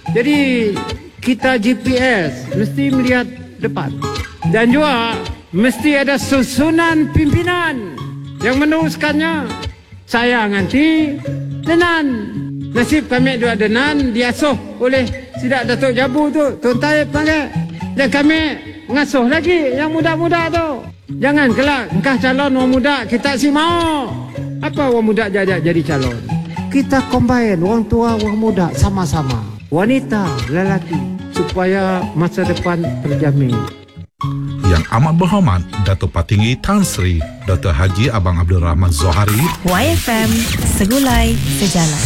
Jadi kita GPS mesti melihat depan. Dan juga mesti ada susunan pimpinan yang meneruskannya. Saya nanti Denan. Nasib kami dua Denan diasuh oleh Sidak Datuk Jabu tu, Tun Taib panggil. Dan kami mengasuh lagi yang muda-muda tu. Jangan kelak engkau calon orang muda, kita si mau. Apa orang muda jadi calon? Kita combine orang tua, orang muda sama-sama. Wanita, lelaki, supaya masa depan terjamin. Yang amat berhormat Datuk Patinggi Tan Sri Dr. Haji Abang Abdul Rahman Zohari. YFM, segulai sejalan.